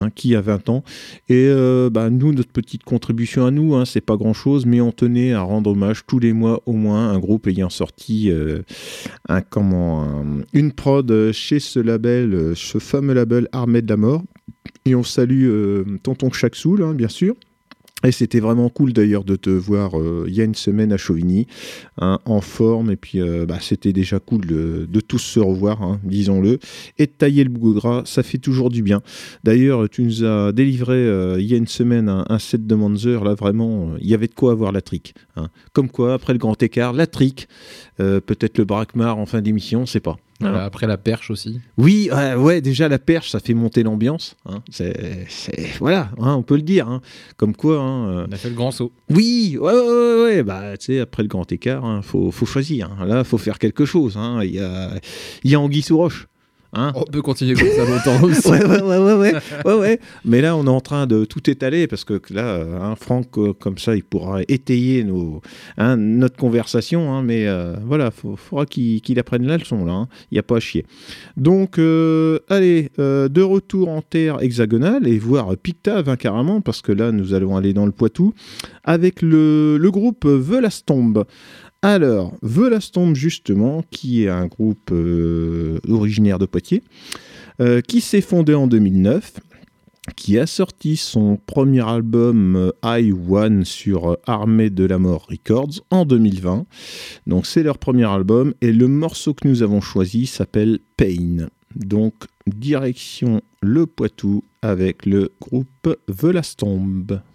qui a 20 ans. Et nous, notre petite contribution à nous, c'est pas grand-chose, mais on tenait à rendre hommage tous les mois au moins, un groupe ayant sorti une prod chez ce fameux label Armée de la Mort. Et on salue Tonton Chaksoul, bien sûr. Et c'était vraiment cool d'ailleurs de te voir il y a une semaine à Chauvigny, en forme, et puis c'était déjà cool de tous se revoir, disons-le, et de tailler le bout gras, ça fait toujours du bien. D'ailleurs, tu nous as délivré il y a une semaine un set de Manzer, là vraiment, il y avait de quoi avoir la trique. Comme quoi, après le grand écart, la trique, peut-être le braquemar en fin d'émission, c'est pas. Voilà, après la perche aussi. Oui, déjà la perche, ça fait monter l'ambiance. Voilà, on peut le dire. Comme quoi. On a fait le grand saut. Oui, ouais. Après le grand écart, faut choisir. Là, faut faire quelque chose. Il y a Anguille sous roche. On peut continuer comme ça longtemps aussi. ouais. Mais là, on est en train de tout étaler parce que là, Franck, comme ça, il pourra étayer notre conversation. Mais voilà, faudra qu'il apprenne la leçon là. Il n'y a pas à chier. Donc, allez, de retour en terre hexagonale et voir Pictave carrément, parce que là, nous allons aller dans le Poitou avec le groupe Velastombe. Alors, Velastombe, justement, qui est un groupe originaire de Poitiers, qui s'est fondé en 2009, qui a sorti son premier album I One sur Armée de la Mort Records en 2020. Donc, c'est leur premier album, et le morceau que nous avons choisi s'appelle Pain. Donc, direction le Poitou avec le groupe Velastombe.